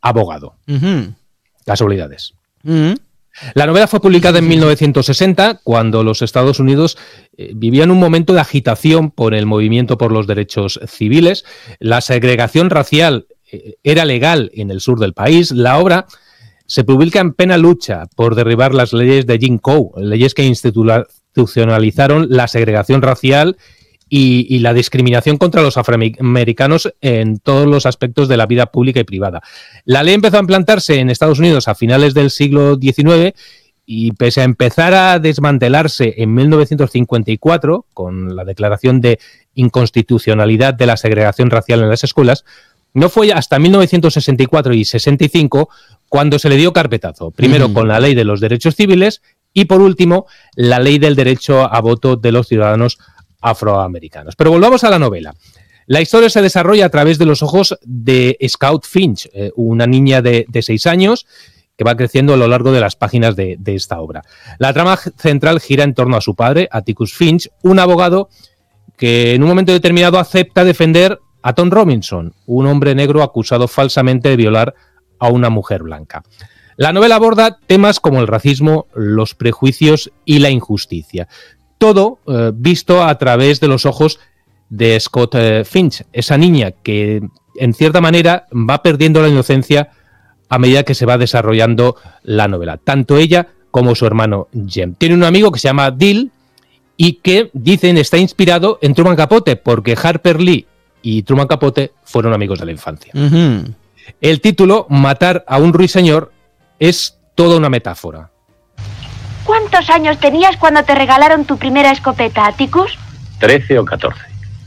abogado. Uh-huh. Casualidades. Uh-huh. La novela fue publicada en 1960, cuando los Estados Unidos vivían un momento de agitación por el movimiento por los derechos civiles. La segregación racial era legal en el sur del país. La obra se publica en plena lucha por derribar las leyes de Jim Crow, leyes que institucionalizaron la segregación racial y la discriminación contra los afroamericanos en todos los aspectos de la vida pública y privada. La ley empezó a implantarse en Estados Unidos a finales del siglo XIX y pese a empezar a desmantelarse en 1954 con la declaración de inconstitucionalidad de la segregación racial en las escuelas, no fue hasta 1964 y 65 cuando se le dio carpetazo, primero con la Ley de los Derechos Civiles y por último la Ley del Derecho a Voto de los Ciudadanos Afroamericanos. Pero volvamos a la novela. La historia se desarrolla a través de los ojos de Scout Finch, una niña de 6 años que va creciendo a lo largo de las páginas de esta obra. La trama central gira en torno a su padre, Atticus Finch, un abogado que en un momento determinado acepta defender a Tom Robinson, un hombre negro acusado falsamente de violar a una mujer blanca. La novela aborda temas como el racismo, los prejuicios y la injusticia. Todo visto a través de los ojos de Scott Finch, esa niña que en cierta manera va perdiendo la inocencia a medida que se va desarrollando la novela. Tanto ella como su hermano Jem. Tiene un amigo que se llama Dill y que dicen está inspirado en Truman Capote porque Harper Lee y Truman Capote fueron amigos de la infancia. Uh-huh. El título, Matar a un ruiseñor, es toda una metáfora. ¿Cuántos años tenías cuando te regalaron tu primera escopeta, Atticus? 13 o 14.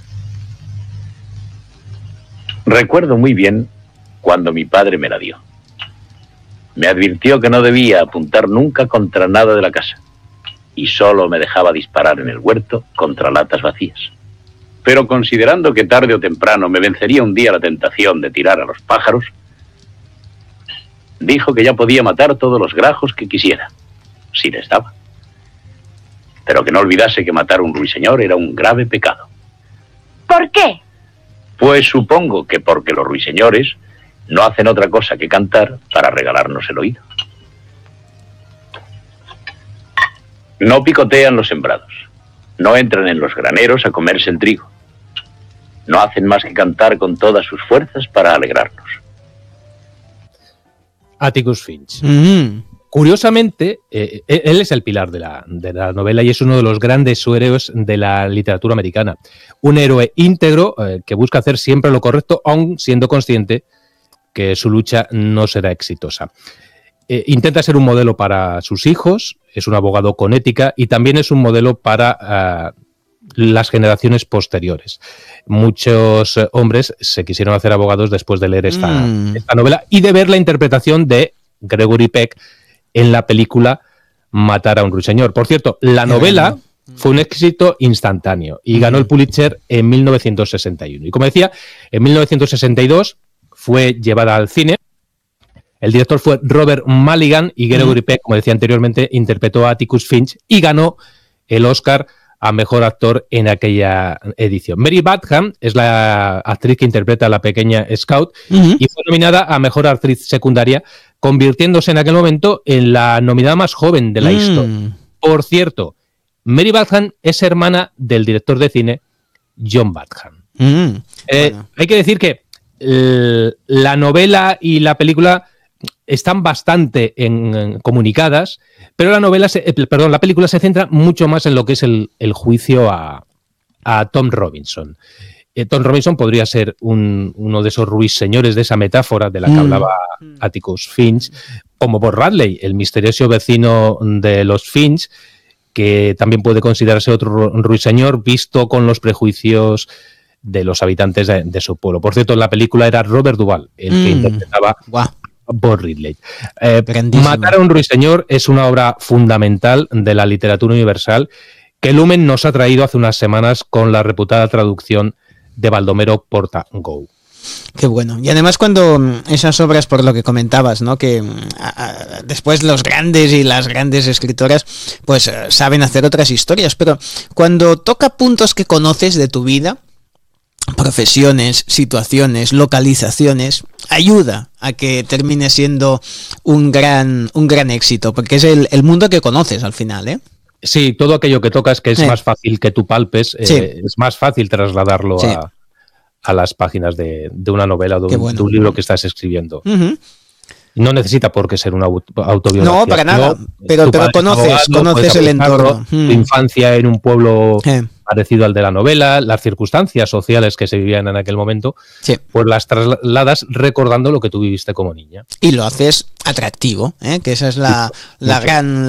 Recuerdo muy bien cuando mi padre me la dio. Me advirtió que no debía apuntar nunca contra nada de la casa y solo me dejaba disparar en el huerto contra latas vacías. Pero considerando que tarde o temprano me vencería un día la tentación de tirar a los pájaros, dijo que ya podía matar todos los grajos que quisiera, si les daba. Pero que no olvidase que matar a un ruiseñor era un grave pecado. ¿Por qué? Pues supongo que porque los ruiseñores no hacen otra cosa que cantar para regalarnos el oído. No picotean los sembrados, no entran en los graneros a comerse el trigo. No hacen más que cantar con todas sus fuerzas para alegrarnos. Atticus Finch. Uh-huh. Curiosamente, él es el pilar de la novela y es uno de los grandes héroes de la literatura americana. Un héroe íntegro que busca hacer siempre lo correcto, aun siendo consciente que su lucha no será exitosa. Intenta ser un modelo para sus hijos, es un abogado con ética y también es un modelo para las generaciones posteriores. Muchos hombres se quisieron hacer abogados después de leer esta novela y de ver la interpretación de Gregory Peck en la película Matar a un ruiseñor. Por cierto, la novela fue un éxito instantáneo y ganó el Pulitzer en 1961. Y como decía, en 1962 fue llevada al cine. El director fue Robert Mulligan y Gregory Peck, como decía anteriormente, interpretó a Atticus Finch y ganó el Oscar a Mejor Actor en aquella edición. Mary Badham es la actriz que interpreta a la pequeña Scout y fue nominada a Mejor Actriz Secundaria, convirtiéndose en aquel momento en la nominada más joven de la historia. Por cierto, Mary Badham es hermana del director de cine John Badham. Bueno. Hay que decir que la novela y la película están bastante comunicadas, pero la película se centra mucho más en lo que es el juicio a Tom Robinson. Tom Robinson podría ser uno de esos ruiseñores de esa metáfora de la que hablaba Atticus Finch, como Bob Radley, el misterioso vecino de los Finch, que también puede considerarse otro ruiseñor visto con los prejuicios de los habitantes de su pueblo. Por cierto, en la película era Robert Duvall el que interpretaba Bob Ridley. Matar a un ruiseñor es una obra fundamental de la literatura universal que Lumen nos ha traído hace unas semanas con la reputada traducción de Baldomero Porta-Go. Qué bueno. Y además cuando esas obras, por lo que comentabas, ¿no? Que después los grandes y las grandes escritoras pues saben hacer otras historias, pero cuando toca puntos que conoces de tu vida, profesiones, situaciones, localizaciones, ayuda a que termine siendo un gran éxito, porque es el mundo que conoces al final, ¿eh? Sí, todo aquello que tocas, que es más fácil que tú palpes, es más fácil trasladarlo a las páginas de una novela o de un libro que estás escribiendo. Uh-huh. No necesita por qué ser una autobiografía. No, para nada, pero conoces el entorno. Tu infancia en un pueblo parecido al de la novela, las circunstancias sociales que se vivían en aquel momento, pues las trasladas recordando lo que tú viviste como niña. Y lo haces atractivo, que esa es el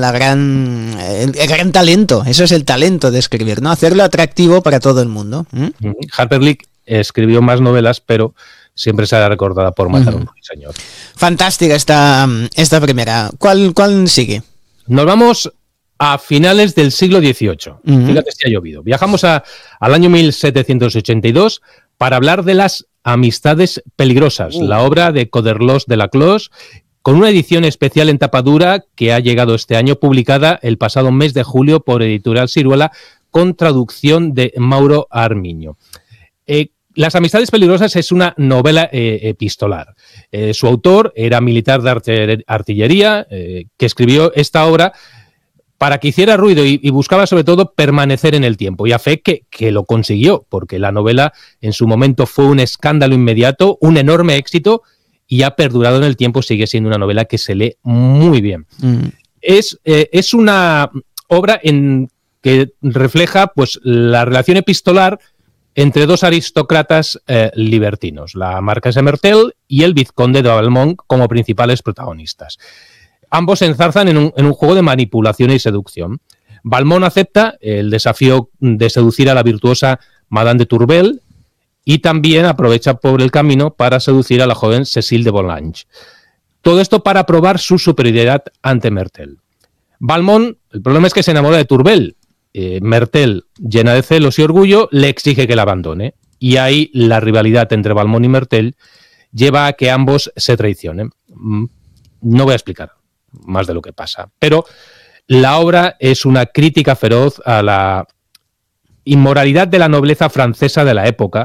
gran talento, eso es el talento de escribir, ¿no? Hacerlo atractivo para todo el mundo. Harper Lee escribió más novelas, pero siempre será recordada por Matar a un ruiseñor. Fantástica esta primera. ¿Cuál sigue? Nos vamos a finales del siglo XVIII. Fíjate si ha llovido. Viajamos al año 1782 para hablar de las amistades peligrosas, la obra de Coderlos de Laclos, con una edición especial en tapa dura que ha llegado este año, publicada el pasado mes de julio por Editorial Siruela, con traducción de Mauro Armiño. Las amistades peligrosas es una novela epistolar. Su autor era militar de artillería, que escribió esta obra para que hiciera ruido y buscaba sobre todo permanecer en el tiempo. Y a fe que lo consiguió, porque la novela en su momento fue un escándalo inmediato, un enorme éxito, y ha perdurado en el tiempo, sigue siendo una novela que se lee muy bien. Es una obra que refleja pues la relación epistolar entre dos aristócratas libertinos, la marquesa de Mertel y el vizconde de Valmont, como principales protagonistas. Ambos se enzarzan en un juego de manipulación y seducción. Valmont acepta el desafío de seducir a la virtuosa Madame de Tourvel y también aprovecha por el camino para seducir a la joven Cécile de Volanges. Todo esto para probar su superioridad ante Mertel. Valmont, el problema es que se enamora de Tourvel. Mertel, llena de celos y orgullo, le exige que la abandone. Y ahí la rivalidad entre Valmont y Mertel lleva a que ambos se traicionen. No voy a explicar más de lo que pasa, pero la obra es una crítica feroz a la inmoralidad de la nobleza francesa de la época,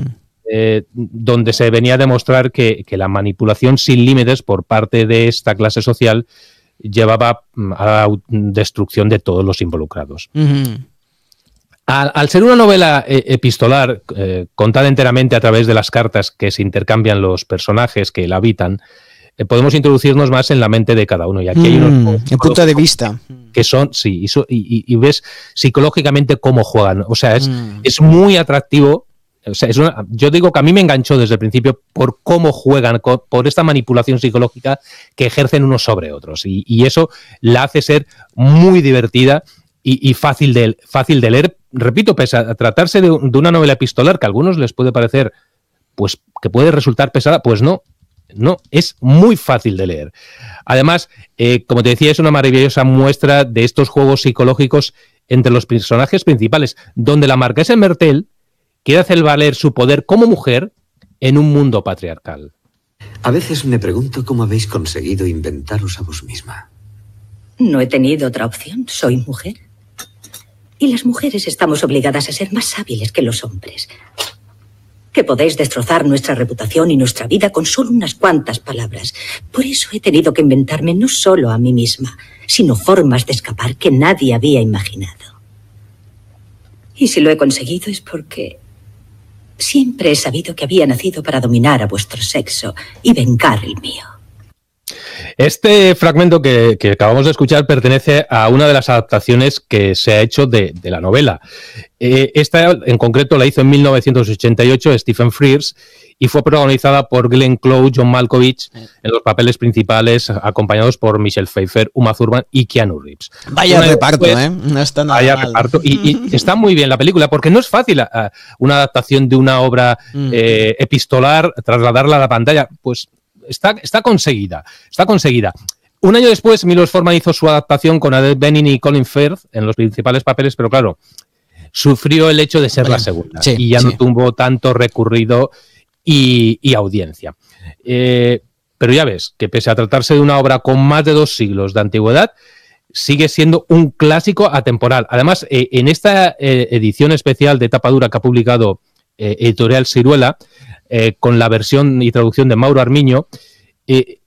donde se venía a demostrar que la manipulación sin límites por parte de esta clase social llevaba a la destrucción de todos los involucrados. Al ser una novela epistolar, contada enteramente a través de las cartas que se intercambian los personajes que la habitan, podemos introducirnos más en la mente de cada uno. Y aquí hay unos el punto de vista que son, sí, y ves psicológicamente cómo juegan. O sea, es muy atractivo. O sea, yo digo que a mí me enganchó desde el principio por cómo juegan, por esta manipulación psicológica que ejercen unos sobre otros. Y eso la hace ser muy divertida y fácil de leer. Repito, pese a tratarse de una novela epistolar que a algunos les puede parecer pues que puede resultar pesada, pues no, es muy fácil de leer. Además, como te decía, es una maravillosa muestra de estos juegos psicológicos entre los personajes principales, donde la marquesa de Mertel quiere hacer valer su poder como mujer en un mundo patriarcal. A veces me pregunto cómo habéis conseguido inventaros a vos misma. No he tenido otra opción, soy mujer. Y las mujeres estamos obligadas a ser más hábiles que los hombres. Que podéis destrozar nuestra reputación y nuestra vida con solo unas cuantas palabras. Por eso he tenido que inventarme no solo a mí misma, sino formas de escapar que nadie había imaginado. Y si lo he conseguido es porque siempre he sabido que había nacido para dominar a vuestro sexo y vengar el mío. Este fragmento que acabamos de escuchar pertenece a una de las adaptaciones que se ha hecho de la novela. Esta en concreto la hizo en 1988 Stephen Frears y fue protagonizada por Glenn Close, John Malkovich en los papeles principales, acompañados por Michelle Pfeiffer, Uma Thurman y Keanu Reeves. Vaya reparto, No está nada mal. Reparto. Y está muy bien la película, porque no es fácil una adaptación de una obra epistolar, trasladarla a la pantalla. Pues está conseguida. Un año después, Milos Forman hizo su adaptación con Annette Bening y Colin Firth en los principales papeles, pero claro, sufrió el hecho de ser la segunda y ya no tuvo tanto recurrido y audiencia. Pero ya ves que pese a tratarse de una obra con más de 2 siglos de antigüedad, sigue siendo un clásico atemporal. Además, en esta edición especial de tapa dura que ha publicado editorial Siruela, con la versión y traducción de Mauro Armiño.